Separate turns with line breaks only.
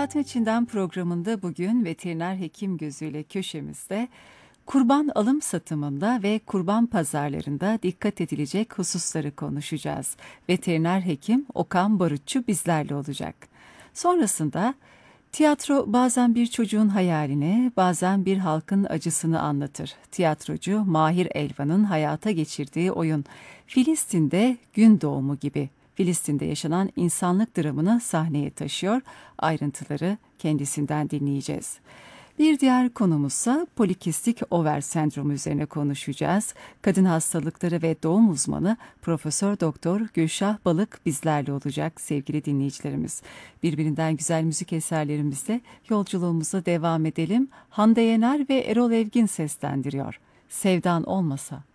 Hayatın İçinden programında bugün veteriner hekim gözüyle köşemizde kurban alım satımında ve kurban pazarlarında dikkat edilecek hususları konuşacağız. Veteriner hekim Okan Barutçu bizlerle olacak. Sonrasında tiyatro bazen bir çocuğun hayalini, bazen bir halkın acısını anlatır. Tiyatrocu Mahir Elvan'ın hayata geçirdiği oyun Filistin'de Gün Doğumu gibi Filistin'de yaşanan insanlık dramını sahneye taşıyor. Ayrıntıları kendisinden dinleyeceğiz. Bir diğer konumuzsa polikistik over sendromu üzerine konuşacağız. Kadın hastalıkları ve doğum uzmanı Profesör Doktor Gülşah Balık bizlerle olacak sevgili dinleyicilerimiz. Birbirinden güzel müzik eserlerimizle yolculuğumuza devam edelim. Hande Yener ve Erol Evgin seslendiriyor. Sevdan olmasa.